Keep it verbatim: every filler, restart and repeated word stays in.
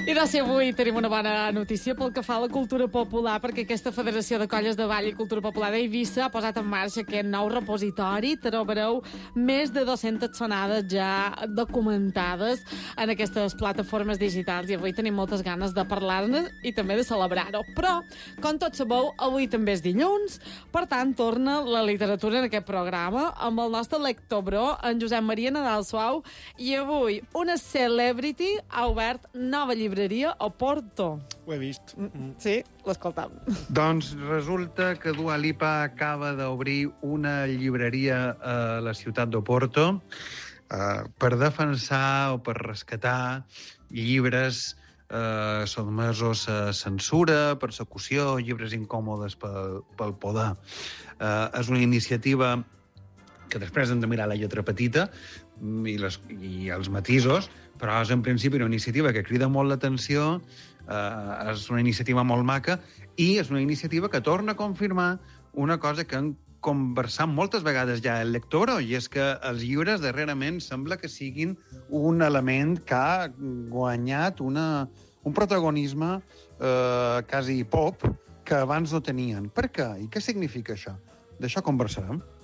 I doncs avui tenim una bona notícia pel que fa a la cultura popular, perquè aquesta Federació de Colles de Ball i Cultura Popular d'Eivissa ha posat en marxa aquest nou repositori. Trobareu més de dues-centes sonades ja documentades en aquestes plataformes digitals i avui tenim moltes ganes de parlar-ne i també de celebrar-ho. Però, com tots sabeu, avui també és dilluns, per tant, torna la literatura en aquest programa amb el nostre lector bro, en Josep Maria Nadal Suau, i avui una celebrity ha obert nova llibreria a Porto. Ho he vist. Mm. Sí, l'escoltam. Doncs resulta que Dua Lipa acaba d'obrir una llibreria a la ciutat d'Oporto eh, per defensar o per rescatar llibres eh, sotmesos a censura, persecució, llibres incòmodes pel, pel poder. Eh, és una iniciativa que després hem de mirar la lletra petita i, les, i els matisos, però és en principi una iniciativa que crida molt l'atenció, eh, és una iniciativa molt maca i és una iniciativa que torna a confirmar una cosa que han conversat moltes vegades ja el lector, i és que els llibres darrerament sembla que siguin un element que ha guanyat una, un protagonisme eh, quasi pop que abans no tenien. Per què? I què significa això? D'això conversarem.